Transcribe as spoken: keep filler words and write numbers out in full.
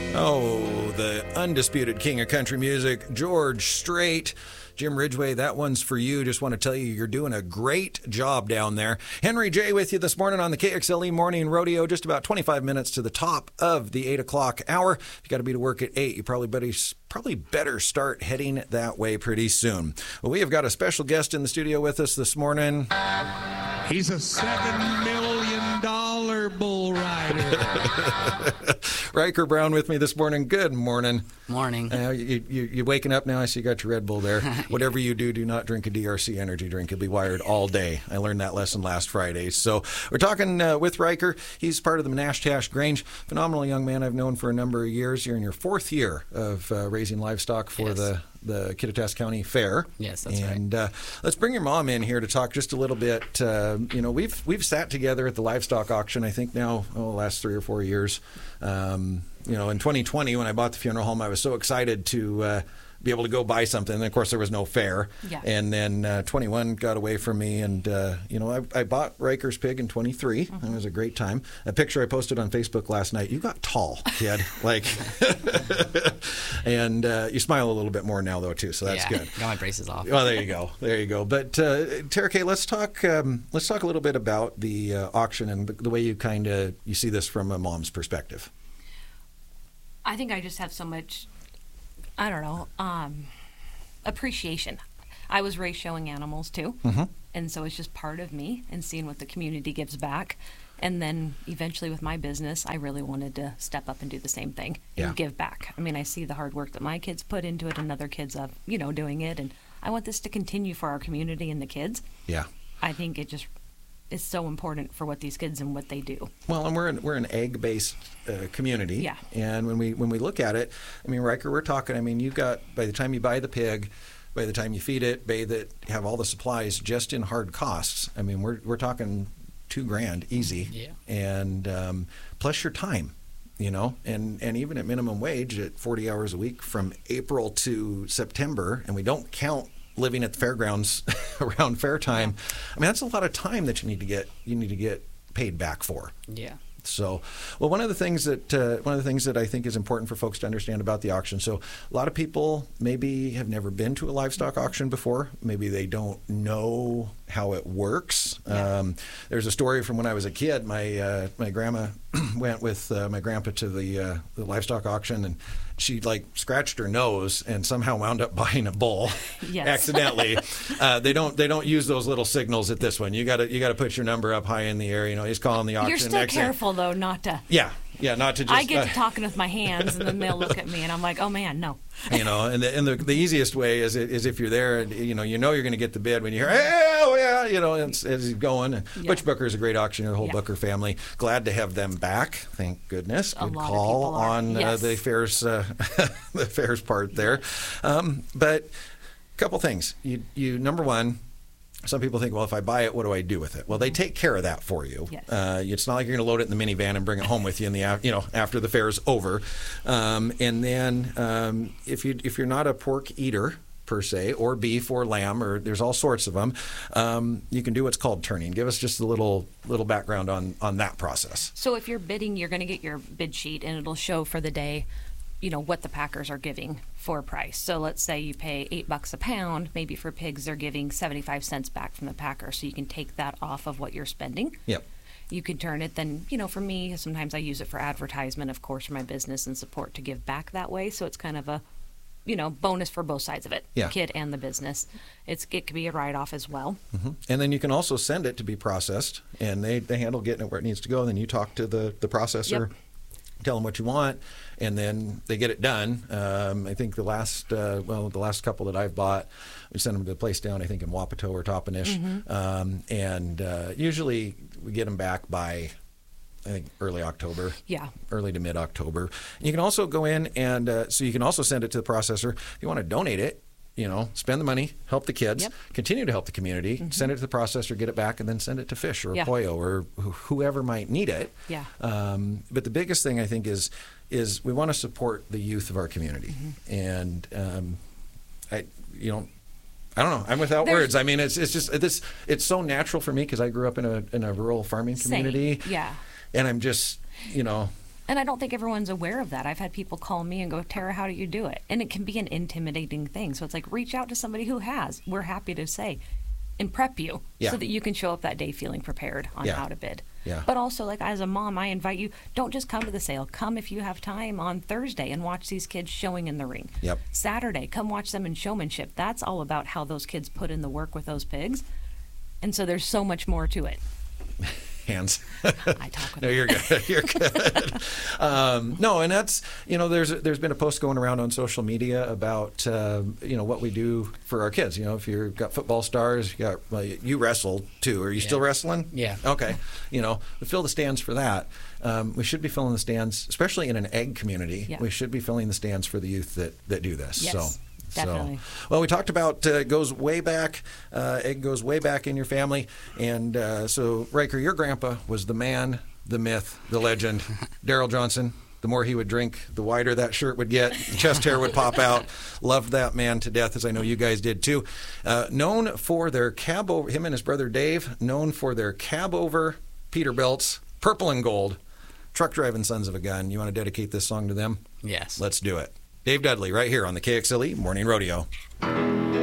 Oh, the undisputed king of country music, George Strait. Jim Ridgway, that one's for you. Just want to tell you, you're doing a great job down there. Henry J. with you this morning on the K X L E Morning Rodeo, just about twenty-five minutes to the top of the eight o'clock hour. If you got to be to work at eight, you probably better, probably better start heading that way pretty soon. Well, we have got a special guest in the studio with us this morning. He's a seven million dollar bull rider. Riker Brown with me this morning. Good morning. Morning. Uh, you, you, you waking up now? I see you got your Red Bull there. Whatever you do, do not drink a D R C energy drink. You'll be wired all day. I learned that lesson last Friday. So we're talking uh, with Riker. He's part of the Menashtash Grange. Phenomenal young man I've known for a number of years. You're in your fourth year of uh, raising livestock for yes. the the Kittitas County Fair. Yes, that's and, right. And uh, let's bring your mom in here to talk just a little bit. Uh, you know, we've we've sat together at the livestock auction, I think now, oh, the last three or four years. Um, you know, in twenty twenty, when I bought the funeral home, I was so excited to uh, be able to go buy something. And, of course, there was no fair. Yeah. And then uh, twenty-one got away from me. And, uh, you know, I, I bought Riker's pig in twenty-three. Mm-hmm. It was a great time. A picture I posted on Facebook last night. You got tall, kid. like, and uh, you smile a little bit more now, though, too. So that's yeah. good. Got my braces off. Oh, there you go. There you go. But, uh, Tara Kay, let's talk, um, let's talk a little bit about the uh, auction and the way you kind of you see this from a mom's perspective. I think I just have so much, I don't know, um, appreciation. I was raised showing animals too, mm-hmm. and so it's just part of me and seeing what the community gives back. And then eventually with my business, I really wanted to step up and do the same thing and Yeah. give back. I mean, I see the hard work that my kids put into it and other kids, uh, you know, doing it, and I want this to continue for our community and the kids. Yeah. I think it just is so important for what these kids and what they do. Well, and we're an, we're an egg-based uh, community. Yeah. And when we when we look at it, I mean, Riker, we're talking, I mean, you've got, by the time you buy the pig, by the time you feed it, bathe it, have all the supplies just in hard costs. I mean, we're we're talking two grand easy. Yeah. And um, plus your time, you know, and, and even at minimum wage at forty hours a week from April to September, and we don't count living at the fairgrounds around fair time. I mean, that's a lot of time that you need to get you need to get paid back for. Yeah. So, well, one of the things that uh, one of the things that I think is important for folks to understand about the auction. So, a lot of people maybe have never been to a livestock auction before. Maybe they don't know how it works. Yeah. Um, there's a story from when I was a kid. My uh, my grandma went with uh, my grandpa to the uh, the livestock auction, and she like scratched her nose and somehow wound up buying a bull Yes. accidentally. uh, they don't they don't use those little signals at this one. You got to you got to put your number up high in the air. You know, he's calling the auction. You're still Next thing- careful, though, not to... Yeah, yeah, not to just. I get uh, to talking with my hands, and then they'll look at me, and I'm like, oh, man, no. you know, and the, and the, the easiest way is is if you're there and you know you know you're going to get the bid when you hear, hey, oh yeah, you know, as, as he's going. And Yeah. Butch Booker is a great auctioneer, the whole Yeah. Booker family. Glad to have them back. Thank goodness. A Good lot of call people are. on uh, Yes. the fairs, uh, the fairs part there. Um, but a couple things. You you number one. Some people think, well, if I buy it, what do I do with it? Well, they take care of that for you. Yes. Uh, it's not like you're going to load it in the minivan and bring it home with you in the af- you know after the fair's over. Um, and then um, if you if you're not a pork eater per se, or beef or lamb, or there's all sorts of them, um, you can do what's called turning. Give us just a little little background on on that process. So if you're bidding, you're going to get your bid sheet, and it'll show for the day, you know, what the packers are giving for a price. So let's say you pay eight bucks a pound. Maybe for pigs, they're giving seventy-five cents back from the packer. So you can take that off of what you're spending. Yep. You can turn it. Then, you know, for me, sometimes I use it for advertisement, of course, for my business and support to give back that way. So it's kind of a, you know, bonus for both sides of it, Yeah. the kid and the business. It's It could be a write-off as well. hmm And then you can also send it to be processed, and they, they handle getting it where it needs to go. And then you talk to the, the processor. Yep. Tell them what you want, and then they get it done. Um, I think the last, uh, well, the last couple that I've bought, we send them to the place down, I think in Wapato or Toppenish, Mm-hmm. um, and uh, usually we get them back by, I think, early October. Yeah. Early to mid-October. And you can also go in and, uh, so you can also send it to the processor. If you want to donate it, you know, spend the money, help the kids, Yep. continue to help the community, send it to the processor, get it back, and then send it to Fish or Yeah. Pollo or wh- whoever might need it. Yeah. Um, but the biggest thing I think is is we want to support the youth of our community, Mm-hmm. and um, I, you know, I don't know. I'm without There's- words. I mean, it's it's just this. It's so natural for me because I grew up in a in a rural farming Same. community, Yeah. and I'm just, you know. And I don't think everyone's aware of that. I've had people call me and go, Tara, how do you do it? And it can be an intimidating thing. So it's like, reach out to somebody who has. We're happy to say and prep you yeah. so that you can show up that day feeling prepared on yeah. how to bid. Yeah. But also, like, as a mom, I invite you, don't just come to the sale. Come if you have time on Thursday and watch these kids showing in the ring. Yep. Saturday, come watch them in showmanship. That's all about how those kids put in the work with those pigs. And so there's so much more to it. Hands. I talk with No, you're good. You're good. um, no, and that's, you know, there's there's been a post going around on social media about, uh, you know, what we do for our kids. You know, if you've got football stars, you got, well, you wrestle too. Are you yeah. still wrestling? Yeah. Okay. You know, we fill the stands for that. Um, we should be filling the stands, especially in an egg community. Yeah. We should be filling the stands for the youth that, that do this. Yes. So. Definitely. So, well, we talked about uh, goes way back. Uh, egg goes way back in your family, and uh, so Riker, your grandpa was the man, the myth, the legend, Daryl Johnson. The more he would drink, the wider that shirt would get. Chest hair would pop out. Loved that man to death, as I know you guys did too. Uh, known for their cab over, him and his brother Dave, known for their cab over Peterbilts, purple and gold, truck driving sons of a gun. You want to dedicate this song to them? Yes. Let's do it. Dave Dudley, right here on the K X L E Morning Rodeo.